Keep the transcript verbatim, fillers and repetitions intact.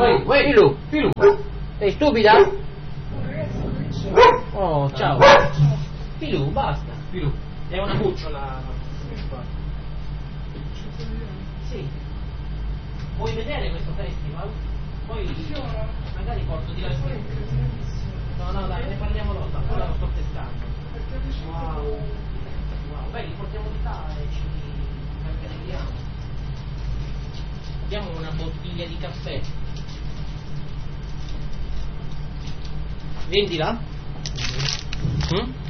Vai, vai, Filu, Filu. Sei stupida? Oh, ciao. Filu, basta. Filu. È una cucciola. Sì. Vuoi vedere questo festival? Poi magari porto di là. No, no, dai, ne parliamo dopo. Ancora lo sto testando. Wow. Wow. Beh, li portiamo di là e ci organizziamo. Abbiamo una bottiglia di caffè. Vendila? Mm?